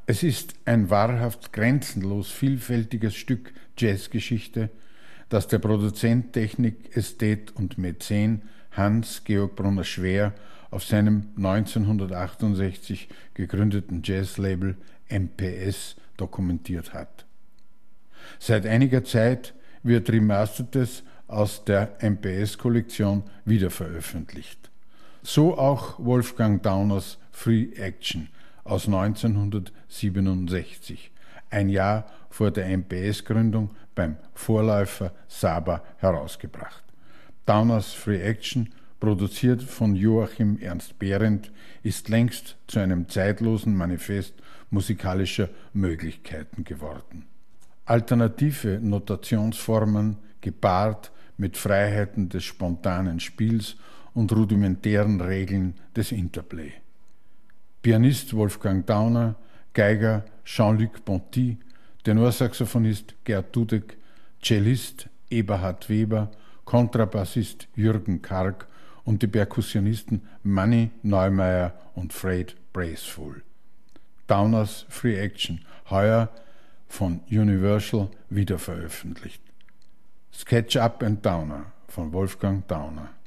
Es ist ein wahrhaft grenzenlos vielfältiges Stück Jazzgeschichte, das der Produzent, Technik, Ästhet und Mäzen Hans-Georg Brunner-Schwer auf seinem 1968 gegründeten Jazzlabel MPS dokumentiert hat. Seit einiger Zeit wird Remastertes aus der MPS-Kollektion wiederveröffentlicht. So auch Wolfgang Dauners Free Action aus 1967, ein Jahr vor der MPS-Gründung beim Vorläufer Saba herausgebracht. Dauners Free Action, produziert von Joachim Ernst Behrendt, ist längst zu einem zeitlosen Manifest musikalischer Möglichkeiten geworden. Alternative Notationsformen, gepaart mit Freiheiten des spontanen Spiels und rudimentären Regeln des Interplay. Pianist Wolfgang Dauner, Geiger Jean-Luc Ponty, Tenorsaxophonist Gerd Dudek, Cellist Eberhard Weber, Kontrabassist Jürgen Karg und die Perkussionisten Manny Neumeier und Fred Braceful. Dauners Free Action, heuer von Universal wiederveröffentlicht. Sketch Up and Downer von Wolfgang Dauner.